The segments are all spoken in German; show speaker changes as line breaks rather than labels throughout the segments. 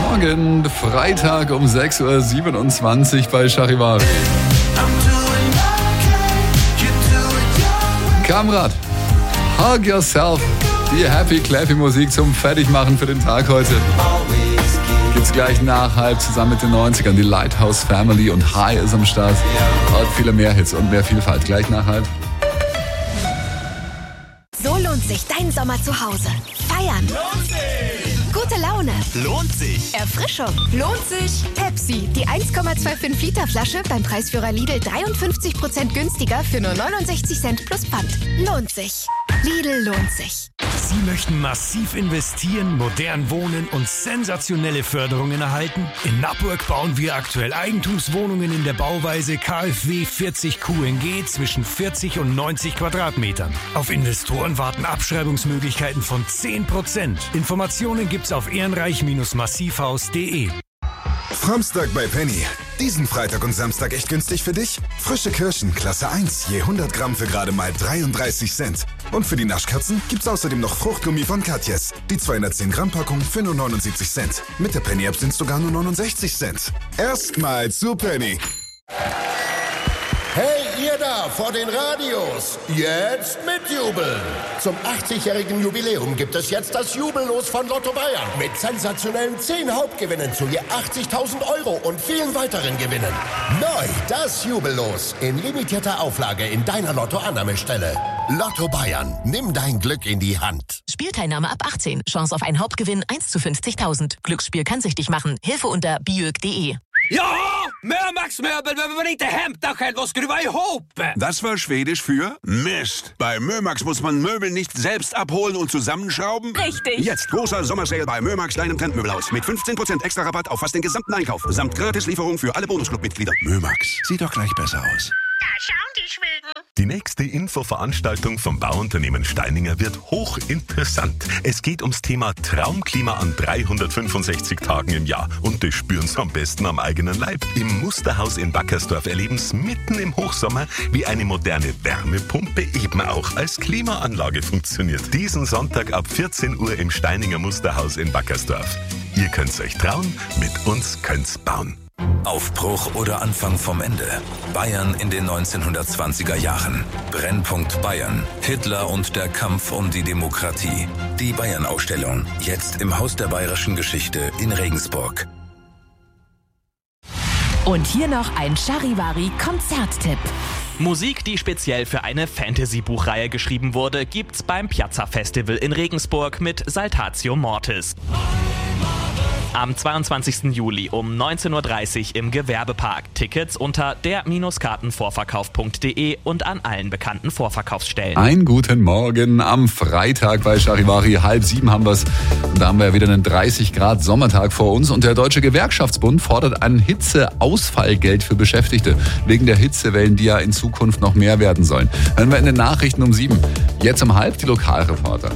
Morgen, Freitag um 6.27 Uhr bei Charivari. Kamrat, hug yourself. Die Happy Clappy Musik zum Fertigmachen für den Tag heute. Gibt's gleich nach halb zusammen mit den 90ern. Die Lighthouse Family und High ist am Start. Und viele mehr Hits und mehr Vielfalt. Gleich nach halb.
So lohnt sich dein Sommer zu Hause. Feiern.
Lohnt sich.
Gute Laune.
Lohnt sich.
Erfrischung. Lohnt sich. Pepsi, die 1,25 Liter Flasche beim Preisführer Lidl 53% günstiger für nur 69 Cent plus Pfand. Lohnt sich. Lidl lohnt sich.
Sie möchten massiv investieren, modern wohnen und sensationelle Förderungen erhalten? In Nappburg bauen wir aktuell Eigentumswohnungen in der Bauweise KfW 40 QNG zwischen 40 und 90 Quadratmetern. Auf Investoren warten Abschreibungsmöglichkeiten von 10%. Informationen gibt's auf ehrenreich-massivhaus.de.
Samstag bei Penny. Diesen Freitag und Samstag echt günstig für dich? Frische Kirschen, Klasse 1, je 100 Gramm für gerade mal 33 Cent. Und für die Naschkatzen gibt's außerdem noch Fruchtgummi von Katjes. Die 210 Gramm Packung für nur 79 Cent. Mit der Penny-App sind's sogar nur 69 Cent. Erstmal zu Penny.
Hey, ihr da vor den Radios, jetzt mitjubeln. Zum 80-jährigen Jubiläum gibt es jetzt das Jubellos von Lotto Bayern. Mit sensationellen 10 Hauptgewinnen zu je 80.000 Euro und vielen weiteren Gewinnen. Neu das Jubellos in limitierter Auflage in deiner Lotto-Annahmestelle. Lotto Bayern, nimm dein Glück in die Hand.
Spielteilnahme ab 18. Chance auf einen Hauptgewinn 1 zu 50.000. Glücksspiel kann süchtig machen. Hilfe unter biög.de.
Ja, Mömax-Möbel, wenn man inte hämtar själv och skruva ihop.
Das war Schwedisch für Mist. Bei Mömax muss man Möbel nicht selbst abholen und zusammenschrauben.
Richtig.
Jetzt großer Sommersale bei Mömax, deinem Trendmöbelhaus. Mit 15% extra Rabatt auf fast den gesamten Einkauf. Samt Gratislieferung für alle Bonusclub-Mitglieder. Mömax, sieht doch gleich besser aus.
Da schauen die Schweden.
Die nächste Infoveranstaltung vom Bauunternehmen Steininger wird hochinteressant. Es geht ums Thema Traumklima an 365 Tagen im Jahr. Und das spüren Sie am besten am eigenen Leib. Im Musterhaus in Backersdorf erleben Sie mitten im Hochsommer, wie eine moderne Wärmepumpe eben auch als Klimaanlage funktioniert. Diesen Sonntag ab 14 Uhr im Steininger Musterhaus in Backersdorf. Ihr könnt's euch trauen, mit uns könnt's bauen.
Aufbruch oder Anfang vom Ende. Bayern in den 1920er Jahren. Brennpunkt Bayern. Hitler und der Kampf um die Demokratie. Die Bayern-Ausstellung. Jetzt im Haus der Bayerischen Geschichte in Regensburg.
Und hier noch ein Charivari-Konzerttipp.
Musik, die speziell für eine Fantasy-Buchreihe geschrieben wurde, gibt's beim Piazza Festival in Regensburg mit Saltatio Mortis. Am 22. Juli um 19.30 Uhr im Gewerbepark. Tickets unter der-kartenvorverkauf.de und an allen bekannten Vorverkaufsstellen.
Einen guten Morgen am Freitag bei Charivari. 6:30 haben wir's. Und da haben wir ja wieder einen 30 Grad Sommertag vor uns. Und der Deutsche Gewerkschaftsbund fordert ein Hitzeausfallgeld für Beschäftigte. Wegen der Hitzewellen, die ja in Zukunft noch mehr werden sollen. Hören wir in den Nachrichten um 7. Jetzt um 6:30 die Lokalreporter.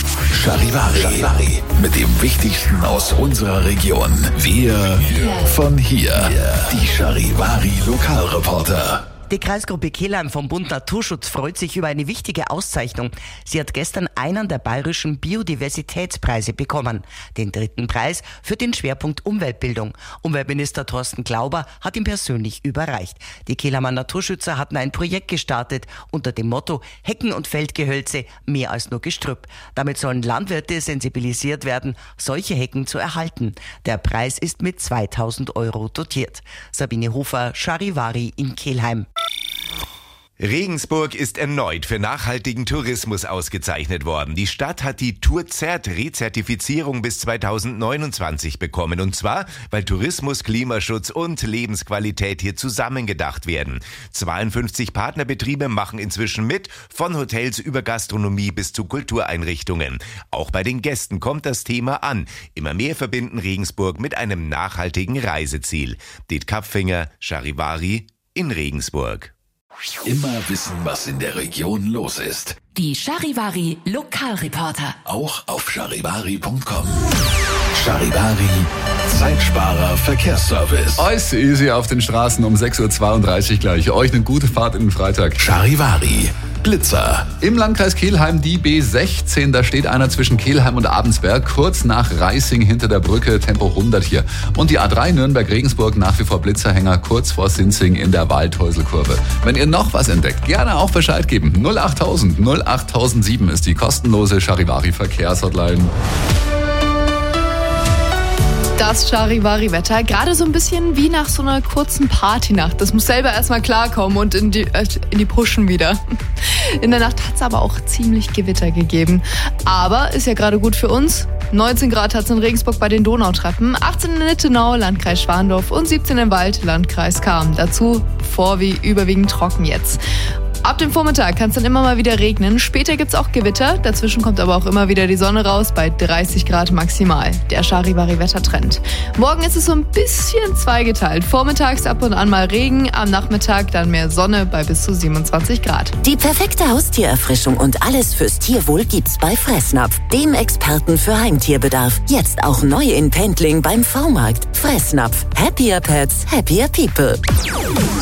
Charivari. Mit dem Wichtigsten aus unserer Region. Wir von hier. Die Charivari Lokalreporter.
Die Kreisgruppe Kelheim vom Bund Naturschutz freut sich über eine wichtige Auszeichnung. Sie hat gestern einen der bayerischen Biodiversitätspreise bekommen. Den 3. Preis für den Schwerpunkt Umweltbildung. Umweltminister Thorsten Glauber hat ihn persönlich überreicht. Die Kelheimer Naturschützer hatten ein Projekt gestartet unter dem Motto Hecken und Feldgehölze mehr als nur Gestrüpp. Damit sollen Landwirte sensibilisiert werden, solche Hecken zu erhalten. Der Preis ist mit 2.000 € dotiert. Sabine Hofer, Charivari in Kelheim.
Regensburg ist erneut für nachhaltigen Tourismus ausgezeichnet worden. Die Stadt hat die Tourzert-Rezertifizierung bis 2029 bekommen. Und zwar, weil Tourismus, Klimaschutz und Lebensqualität hier zusammengedacht werden. 52 Partnerbetriebe machen inzwischen mit, von Hotels über Gastronomie bis zu Kultureinrichtungen. Auch bei den Gästen kommt das Thema an. Immer mehr verbinden Regensburg mit einem nachhaltigen Reiseziel. Det Kapfinger, Charivari in Regensburg.
Immer wissen, was in der Region los ist.
Die Charivari Lokalreporter.
Auch auf charivari.com. Charivari, Zeitsparer Verkehrsservice.
Alles easy auf den Straßen um 6.32 Uhr gleich. Euch eine gute Fahrt in den Freitag.
Charivari, Blitzer.
Im Landkreis Kelheim die B16, da steht einer zwischen Kelheim und Abensberg, kurz nach Reising hinter der Brücke, Tempo 100 hier. Und die A3 Nürnberg-Regensburg, nach wie vor Blitzerhänger, kurz vor Sinzing in der Waldhäuselkurve. Wenn ihr noch was entdeckt, gerne auch Bescheid geben. 08000 08007 ist die kostenlose Charivari-Verkehrshotline.
Das Charivari-Wetter, gerade so ein bisschen wie nach so einer kurzen Partynacht. Das muss selber erstmal klarkommen und in die Puschen wieder. In der Nacht hat es aber auch ziemlich Gewitter gegeben. Aber ist ja gerade gut für uns. 19 Grad hat es in Regensburg bei den Donautreppen, 18 in Nittenau, Landkreis Schwandorf und 17 im Wald, Landkreis Cham. Dazu überwiegend trocken jetzt. Ab dem Vormittag kann es dann immer mal wieder regnen. Später gibt es auch Gewitter. Dazwischen kommt aber auch immer wieder die Sonne raus bei 30 Grad maximal. Der Charivari-Wettertrend. Morgen ist es so ein bisschen zweigeteilt. Vormittags ab und an mal Regen, am Nachmittag dann mehr Sonne bei bis zu 27 Grad.
Die perfekte Haustiererfrischung und alles fürs Tierwohl gibt's bei Fressnapf, dem Experten für Heimtierbedarf. Jetzt auch neu in Pendling beim V-Markt. Fressnapf. Happier Pets, happier people.